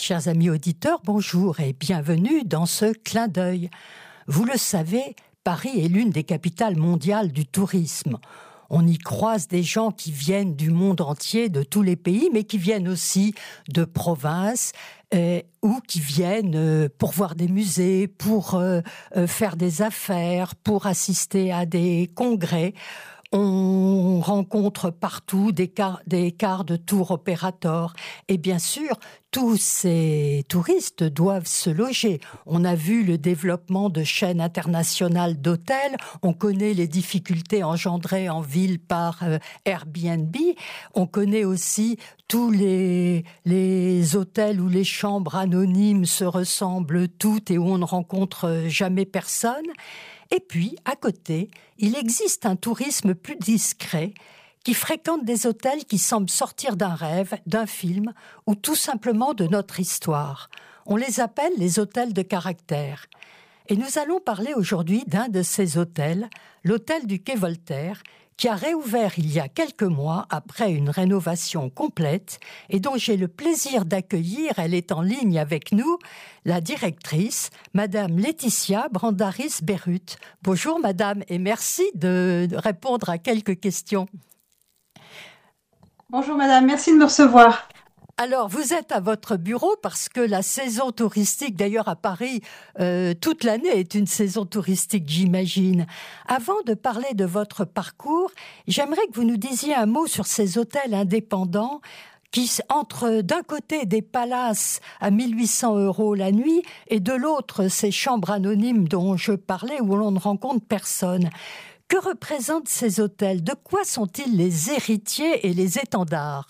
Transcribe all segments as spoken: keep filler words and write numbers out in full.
Chers amis auditeurs, bonjour et bienvenue dans ce clin d'œil. Vous le savez, Paris est l'une des capitales mondiales du tourisme. On y croise des gens qui viennent du monde entier, de tous les pays, mais qui viennent aussi de province euh, ou qui viennent euh, pour voir des musées, pour euh, euh, faire des affaires, pour assister à des congrès. On rencontre partout des cars, des cars de tour opérateurs. Et bien sûr, tous ces touristes doivent se loger. On a vu le développement de chaînes internationales d'hôtels. On connaît les difficultés engendrées en ville par euh, Airbnb. On connaît aussi tous les, les hôtels où les chambres anonymes se ressemblent toutes et où on ne rencontre jamais personne. Et puis, à côté, il existe un tourisme plus discret qui fréquente des hôtels qui semblent sortir d'un rêve, d'un film ou tout simplement de notre histoire. On les appelle les hôtels de caractère. Et nous allons parler aujourd'hui d'un de ces hôtels, l'hôtel du Quai Voltaire, qui a réouvert il y a quelques mois après une rénovation complète et dont j'ai le plaisir d'accueillir, elle est en ligne avec nous, la directrice, Madame Laetitia Brandaris-Berruth. Bonjour Madame et merci de répondre à quelques questions. Bonjour Madame, merci de me recevoir. Alors, vous êtes à votre bureau parce que la saison touristique, d'ailleurs à Paris, euh, toute l'année est une saison touristique, j'imagine. Avant de parler de votre parcours, j'aimerais que vous nous disiez un mot sur ces hôtels indépendants qui entrent d'un côté des palaces à mille huit cents euros la nuit et de l'autre ces chambres anonymes dont je parlais où l'on ne rencontre personne. Que représentent ces hôtels? De quoi sont-ils les héritiers et les étendards?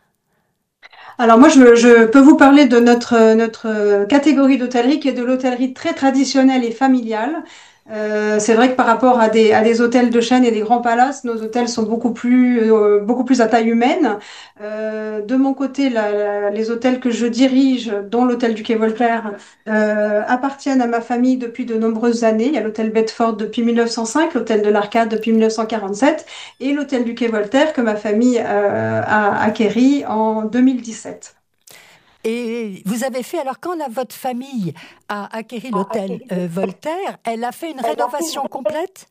Alors moi, je, je peux vous parler de notre, notre catégorie d'hôtellerie qui est de l'hôtellerie très traditionnelle et familiale. Euh, c'est vrai que par rapport à des, à des hôtels de chaîne et des grands palaces, nos hôtels sont beaucoup plus, euh, beaucoup plus à taille humaine. Euh, de mon côté, la, la- les hôtels que je dirige, dont l'hôtel du Quai Voltaire, euh, appartiennent à ma famille depuis de nombreuses années. Il y a l'hôtel Bedford depuis mille neuf cent cinq, l'hôtel de l'Arcade depuis mille neuf cent quarante-sept et l'hôtel du Quai Voltaire que ma famille euh, a acquéri en deux mille dix-sept. Et vous avez fait, alors quand la, votre famille a acquéri l'hôtel euh, Voltaire, elle a fait une rénovation complète?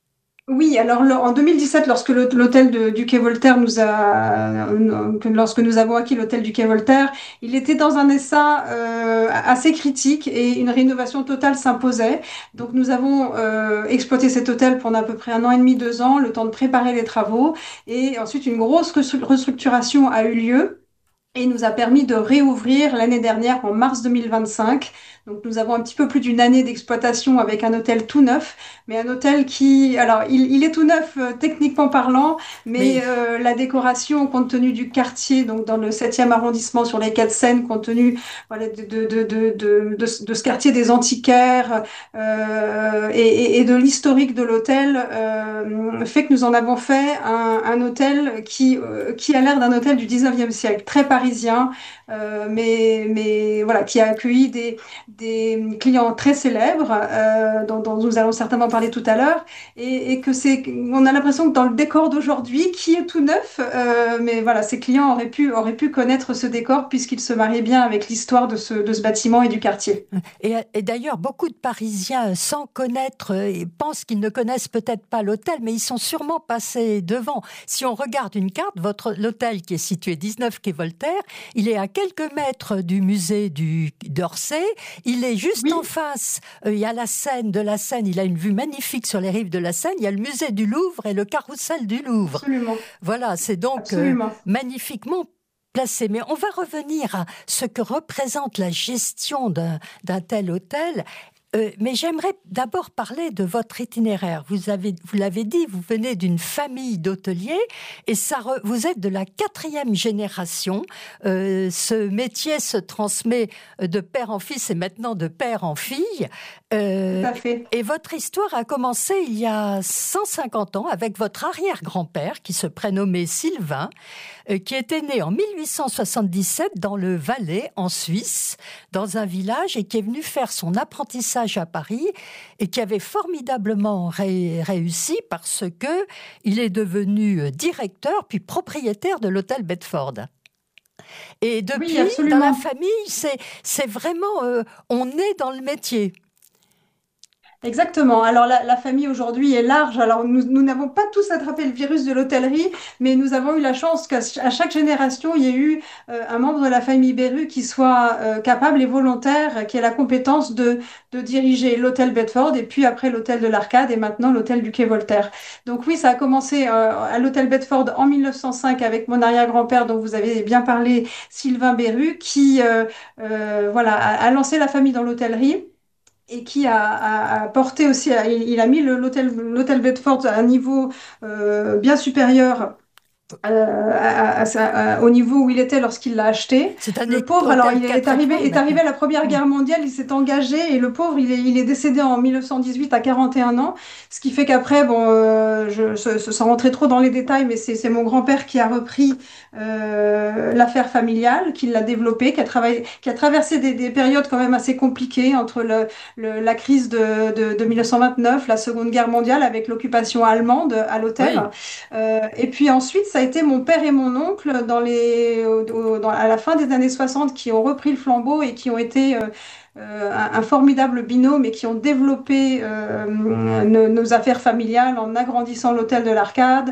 Oui, alors le- en deux mille dix-sept, lorsque l'hô- l'hôtel de- du Quai Voltaire nous a, euh, que- lorsque nous avons acquis l'hôtel du Quai Voltaire, il était dans un état euh, assez critique et une rénovation totale s'imposait. Donc nous avons euh, exploité cet hôtel pendant à peu près un an et demi, deux ans, le temps de préparer les travaux et ensuite une grosse restru- restructuration a eu lieu. Et il nous a permis de réouvrir l'année dernière en mars deux mille vingt-cinq. Donc nous avons un petit peu plus d'une année d'exploitation avec un hôtel tout neuf, mais un hôtel qui, alors il, il est tout neuf euh, techniquement parlant, mais Oui. euh, la décoration compte tenu du quartier, donc dans le septième arrondissement sur les quais de Seine, compte tenu voilà, de, de, de, de, de, de, ce de ce quartier des antiquaires euh, et, et, et de l'historique de l'hôtel, euh, fait que nous en avons fait un, un hôtel qui, euh, qui a l'air d'un hôtel du dix-neuvième siècle, très parisien, euh, mais, mais voilà, qui a accueilli des, des clients très célèbres, euh, dont, dont nous allons certainement parler tout à l'heure, et, et que c'est, on a l'impression que dans le décor d'aujourd'hui, qui est tout neuf, euh, mais voilà, ces clients auraient pu, auraient pu connaître ce décor puisqu'il se mariait bien avec l'histoire de ce, de ce bâtiment et du quartier. Et, et d'ailleurs, beaucoup de Parisiens, sans connaître, euh, pensent qu'ils ne connaissent peut-être pas l'hôtel, mais ils sont sûrement passés devant. Si on regarde une carte, votre l'hôtel qui est situé dix-neuf quai Voltaire, il est à quelques mètres du musée du d'Orsay. Il est juste en Oui, face. Euh, il y a la Seine. De la Seine, il a une vue magnifique sur les rives de la Seine. Il y a le musée du Louvre et le carrousel du Louvre. absolument, Voilà, c'est donc euh, absolument. magnifiquement placé. Mais on va revenir à ce que représente la gestion d'un, d'un tel hôtel. Euh, mais j'aimerais d'abord parler de votre itinéraire. Vous avez, vous l'avez dit, vous venez d'une famille d'hôteliers et ça, re- vous êtes de la quatrième génération. Euh, ce métier se transmet de père en fils et maintenant de père en fille. Tout Euh, à fait. et votre histoire a commencé il y a cent cinquante ans avec votre arrière-grand-père qui se prénommait Sylvain, euh, qui était né en mille huit cent soixante-dix-sept dans le Valais, en Suisse, dans un village, et qui est venu faire son apprentissage à Paris et qui avait formidablement ré- réussi parce que il est devenu directeur puis propriétaire de l'hôtel Bedford. Et Oui, depuis, dans la absolument. famille, c'est, c'est vraiment, euh, on est dans le métier. Exactement. Alors la, la famille aujourd'hui est large. Alors nous nous n'avons pas tous attrapé le virus de l'hôtellerie, mais nous avons eu la chance qu'à ch- à chaque génération, il y ait eu euh, un membre de la famille Beru qui soit euh, capable et volontaire, qui ait la compétence de, de diriger l'hôtel Bedford et puis après l'hôtel de l'Arcade et maintenant l'hôtel du Quai Voltaire. Donc oui, ça a commencé euh, à l'hôtel Bedford en mille neuf cent cinq avec mon arrière-grand-père dont vous avez bien parlé, Sylvain Beru, qui euh, euh, voilà a, a lancé la famille dans l'hôtellerie et qui a, a- a porté aussi, a- il, il a mis le- l'hôtel l'hôtel Bedford à un niveau euh, bien supérieur euh, à- à- à sa- à- au niveau où il était lorsqu'il l'a acheté. C'est un Le é- pauvre, alors hôtel il est quatre arrivé, étoiles est arrivé maintenant. à la Première Mm. Guerre mondiale, il s'est engagé et le pauvre, il est, il est décédé en mille neuf cent dix-huit à quarante et un ans. Ce qui fait qu'après, bon, euh, je, ce- ce- sans rentrer trop dans les détails, mais c'est c'est mon grand-père qui a repris euh, l'affaire familiale, qui l'a développée, qui a travaillé, qui a traversé des, des périodes quand même assez compliquées entre le, le- la crise de, de, de mille neuf cent vingt-neuf, la Seconde Guerre mondiale avec l'occupation allemande à l'hôtel. Oui, Euh, et puis ensuite, ça a été mon père et mon oncle dans les, au- au- dans- à la fin des années soixante qui ont repris le flambeau et qui ont été euh, euh, un, un formidable binôme et qui ont développé euh, nos, nos affaires familiales en agrandissant l'hôtel de l'Arcade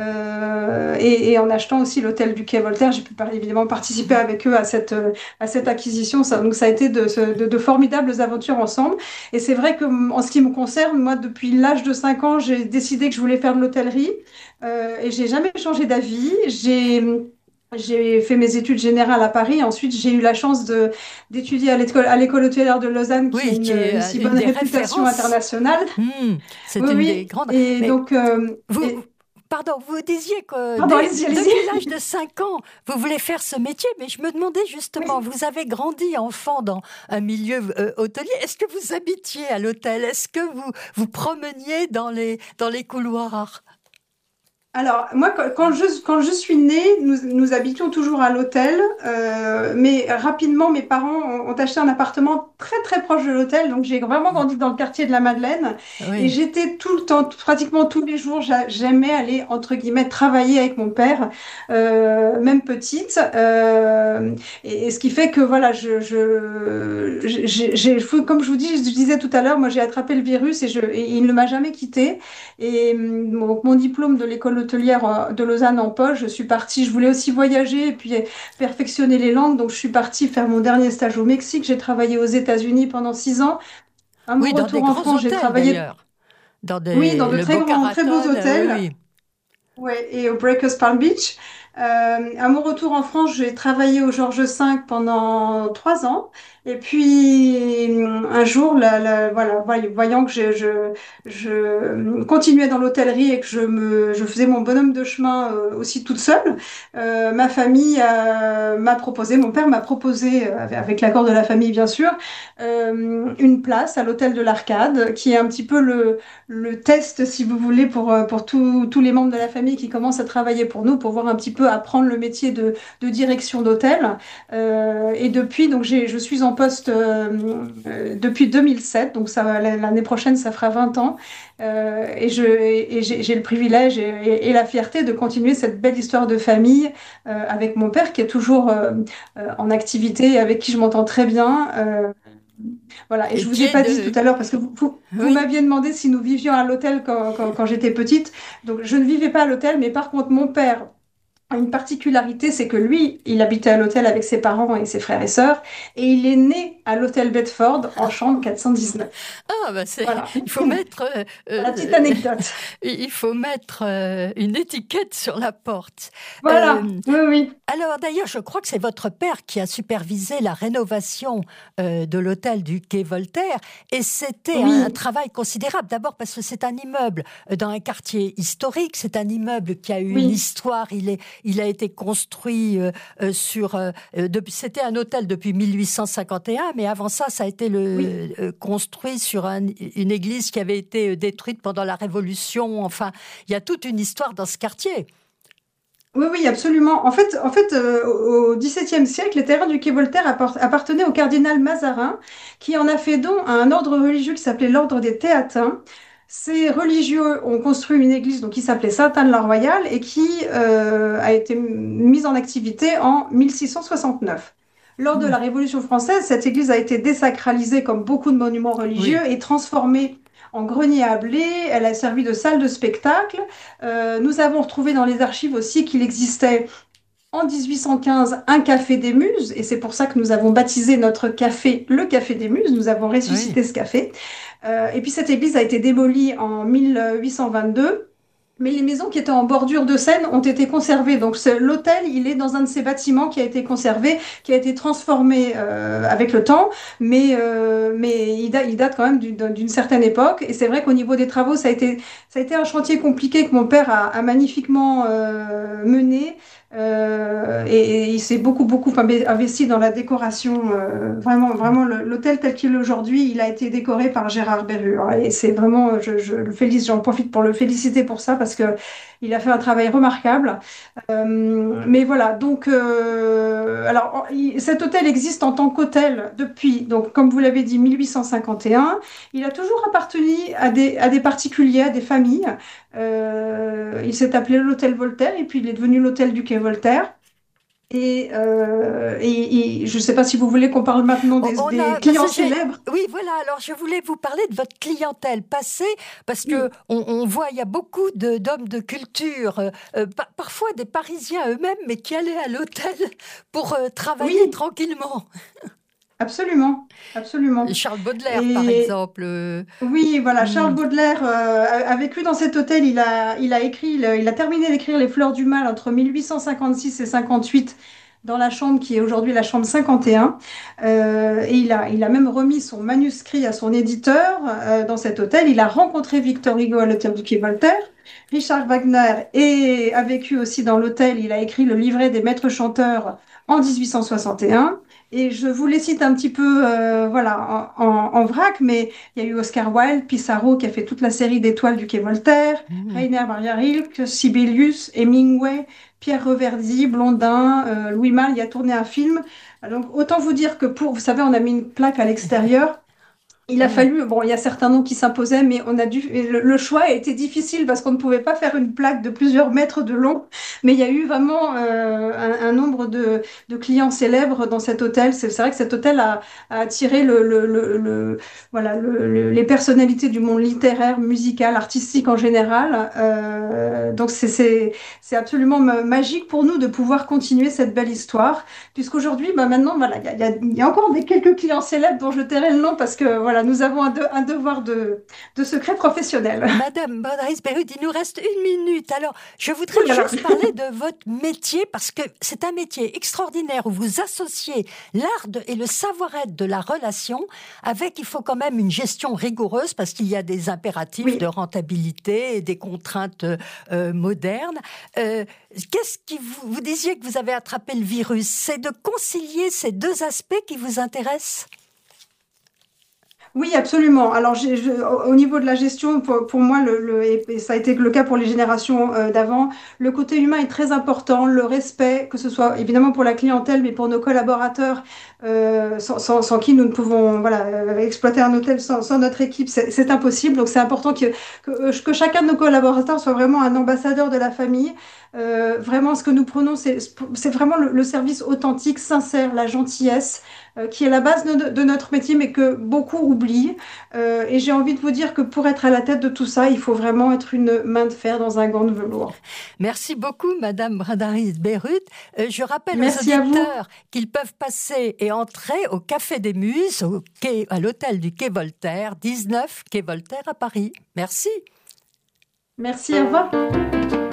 euh, et, et en achetant aussi l'hôtel du Quai Voltaire. J'ai pu par- évidemment participer avec eux à cette, euh, à cette acquisition. Ça, donc ça a été de, ce- de, de formidables aventures ensemble. Et c'est vrai que en ce qui me concerne, moi, depuis l'âge de cinq ans, j'ai décidé que je voulais faire de l'hôtellerie. Euh, et j'ai jamais changé d'avis. J'ai j'ai fait mes études générales à Paris. Ensuite, j'ai eu la chance de d'étudier à l'école à l'école hôtelière de Lausanne, qui a oui, une, qui est une euh, si une bonne des réputation références. internationale. Hmm, c'est Oui, une des oui. grandes. Et Mais donc, euh, vous, et- pardon, vous disiez que pardon, dès- allez-y, allez-y. depuis l'âge de cinq ans, vous voulez faire ce métier, mais je me demandais justement, Oui. vous avez grandi enfant dans un milieu euh, hôtelier. Est-ce que vous habitiez à l'hôtel? Est-ce que vous vous promeniez dans les, dans les couloirs? Alors, moi, quand quand je, quand je suis née, nous, nous habitions toujours à l'hôtel, euh, mais rapidement, mes parents ont, ont acheté un appartement très très proche de l'hôtel, donc j'ai vraiment grandi dans le quartier de la Madeleine, et Oui, j'étais tout le temps, pratiquement tous les jours, j'a- j'aimais aller, entre guillemets, travailler avec mon père, euh, même petite, euh, et, et ce qui fait que, voilà, je, je, j'ai, j'ai- comme je vous dis, je disais tout à l'heure, moi j'ai attrapé le virus et, je, et il ne m'a jamais quitté. Et hum, mon, mon diplôme de l'école hôtelière euh, de Lausanne en poche, je suis partie, je voulais aussi voyager et puis euh, perfectionner les langues, donc je suis partie faire mon dernier stage au Mexique. J'ai travaillé aux États-Unis pendant six ans. À mon oui, dans des retour en grands France, j'ai hôtels travaillé, d'ailleurs, dans oui, dans des, de le très Boca grands, très beaux Raton, euh, oui, hôtels. oui. Ouais, et au Breakers Palm Beach. Euh, à mon retour en France, j'ai travaillé au Georges V pendant trois ans. Et puis un jour, la, la- voilà, voy- voyant que je, je, je continuais dans l'hôtellerie et que je me, je faisais mon bonhomme de chemin euh, aussi toute seule, euh, ma famille euh, m'a proposé, mon père m'a proposé, euh, avec, avec l'accord de la famille bien sûr, euh, une place à l'hôtel de l'Arcade, qui est un petit peu le le test, si vous voulez, pour, euh, pour tous tous les membres de la famille qui commencent à travailler pour nous, pour voir un petit peu apprendre le métier de, de direction d'hôtel. Euh, et depuis, donc j'ai, je suis en poste euh, euh, depuis deux mille sept, donc ça, va- l'année prochaine, ça fera vingt ans. Euh, et je, et j'ai, j'ai le privilège et, et- et la fierté de continuer cette belle histoire de famille euh, avec mon père qui est toujours euh, euh, en activité et avec qui je m'entends très bien. Euh, voilà, et Et je vous qui ai est pas dit tout de... à l'heure, parce que vous, vous, vous Oui. m'aviez demandé si nous vivions à l'hôtel quand, quand, quand j'étais petite. Donc, je ne vivais pas à l'hôtel, mais par contre, mon père a une particularité, c'est que lui, il habitait à l'hôtel avec ses parents et ses frères et sœurs, et il est né à l'hôtel Bedford en chambre quatre cent dix-neuf. Ah, bah c'est, Voilà, il faut mettre, euh, la petite euh, anecdote. il faut mettre euh, une étiquette sur la porte. Voilà, Euh, oui, oui. alors d'ailleurs, je crois que c'est votre père qui a supervisé la rénovation euh, de l'hôtel du Quai Voltaire, et c'était un, un Oui, travail considérable. D'abord parce que c'est un immeuble euh, dans un quartier historique, c'est un immeuble qui a eu une oui, histoire. Il est, il a été construit euh, euh, sur, euh, euh, depuis, c'était un hôtel depuis mille huit cent cinquante et un, mais avant ça, ça a été oui. le, euh, construit sur un- une église qui avait été euh, détruite pendant la Révolution. Enfin, il y a toute une histoire dans ce quartier. Oui, oui, absolument. En fait, en fait euh, au XVIIe siècle, les terrains du Quai Voltaire apport- appartenaient au cardinal Mazarin, qui en a fait don à un ordre religieux qui s'appelait l'ordre des Théatins. Ces religieux ont construit une église donc, qui s'appelait Sainte-Anne-la-Royale et qui euh, a été mise en activité en mille six cent soixante-neuf. Lors de Hmm. la Révolution française, cette église a été désacralisée comme beaucoup de monuments religieux Oui, et transformée en grenier à blé. Elle a servi de salle de spectacle. Euh, nous avons retrouvé dans les archives aussi qu'il existait en dix-huit cent quinze un café des Muses, et c'est pour ça que nous avons baptisé notre café le Café des Muses. Nous avons oui. ressuscité ce café. Euh, et puis cette église a été démolie en mille huit cent vingt-deux. Mais les maisons qui étaient en bordure de Seine ont été conservées. Donc ce- l'hôtel, il est dans un de ces bâtiments qui a été conservé, qui a été transformé euh, avec le temps, mais, euh, mais il, da- il date quand même d'une d'une certaine époque. Et c'est vrai qu'au niveau des travaux, ça a été, ça a été un chantier compliqué que mon père a, a magnifiquement euh, mené. Euh, et, et il s'est beaucoup, beaucoup inve- investi dans la décoration. Euh, vraiment, vraiment, le- l'hôtel tel qu'il est aujourd'hui, il a été décoré par Gérard Berrure. Et c'est vraiment, je, je le félicite, j'en profite pour le féliciter pour ça parce que il a fait un travail remarquable. Euh, mais voilà, donc, euh, alors, il- cet hôtel existe en tant qu'hôtel depuis, donc, comme vous l'avez dit, mille huit cent cinquante et un. Il a toujours appartenu à des, à des particuliers, à des familles. Euh, il s'est appelé l'hôtel Voltaire et puis il est devenu l'hôtel du quai Voltaire. Et, euh, et- et je ne sais pas si vous voulez qu'on parle maintenant On des, on des a, parce clients que j'ai, célèbres. oui, voilà. Alors, je voulais vous parler de votre clientèle passée, parce que Oui, on, on voit, il y a beaucoup de, d'hommes de culture, euh, euh, pa- parfois des Parisiens eux-mêmes, mais qui allaient à l'hôtel pour euh, travailler oui, tranquillement. absolument, absolument. Charles Baudelaire, par Et, exemple. euh, oui, voilà, hmm. Charles Baudelaire euh, a a vécu dans cet hôtel. Il a, il a écrit, il a, il a terminé d'écrire Les Fleurs du Mal entre mille huit cent cinquante-six et cinquante-huit dans la chambre qui est aujourd'hui la chambre cinquante et un. Euh, et il a, il a même remis son manuscrit à son éditeur euh, dans cet hôtel. Il a rencontré Victor Hugo à l'hôtel du Quai Voltaire. Richard Wagner et a vécu aussi dans l'hôtel. Il a écrit le livret des maîtres chanteurs en mille huit cent soixante et un. Et je vous les cite un petit peu, euh, voilà, en, en- en vrac, mais il y a eu Oscar Wilde, Pissarro qui a fait toute la série d'étoiles du Quai Voltaire, Hmm. Rainer Maria Rilke, Sibelius, Hemingway, Pierre Reverdy, Blondin, euh, Louis Malle, il a tourné un film. Donc autant vous dire que pour, vous savez, on a mis une plaque à l'extérieur. Il a Oui. fallu, bon, il y a certains noms qui s'imposaient, mais on a dû, le, le choix a été difficile parce qu'on ne pouvait pas faire une plaque de plusieurs mètres de long. Mais il y a eu vraiment euh, un, un nombre de, de clients célèbres dans cet hôtel. C'est c'est vrai que cet hôtel a, a attiré le, le, le, le- voilà, le- le- les personnalités du monde littéraire, musical, artistique en général. Euh, donc c'est c'est- c'est absolument ma- magique pour nous de pouvoir continuer cette belle histoire. Puisqu'aujourd'hui, bah maintenant, voilà, il y a, il y a- il y a encore des quelques clients célèbres dont je tairai le nom parce que voilà, nous avons un, de- un devoir de, de secret professionnel. Madame Baudrice-Bérud, il nous reste une minute. Alors, je voudrais Ouh là là. juste parler de votre métier parce que c'est un métier extraordinaire où vous associez l'art de- et le savoir-être de la relation avec, il faut quand même une gestion rigoureuse parce qu'il y a des impératifs de Oui. rentabilité et des contraintes euh, modernes. Euh, qu'est-ce qui vous, vous disiez que vous avez attrapé le virus? C'est de concilier ces deux aspects qui vous intéressent? Oui, absolument. Alors, j'ai- je- au au niveau de la gestion, pour, pour moi, le, le- et, et ça a été le cas pour les générations euh, d'avant, le côté humain est très important, le respect, que ce soit évidemment pour la clientèle, mais pour nos collaborateurs, euh, sans, sans- sans qui nous ne pouvons voilà, euh, exploiter un hôtel sans, sans notre équipe, c'est c'est impossible. Donc, c'est important que, que, euh, que chacun de nos collaborateurs soit vraiment un ambassadeur de la famille. Euh, vraiment, ce que nous prenons, c'est c'est vraiment le, le service authentique, sincère, la gentillesse euh, qui est la base de, de notre métier, mais que beaucoup oublient. Euh, et j'ai envie de vous dire que pour être à la tête de tout ça, il faut vraiment être une main de fer dans un gant de velours. Merci beaucoup, Madame Bradaris-Bérut. Euh, je rappelle aux Merci à vous. auditeurs qu'ils peuvent passer et entrer au Café des Muses, au quai, à l'hôtel du Quai Voltaire, dix-neuf Quai Voltaire à Paris. Merci. Merci, au revoir.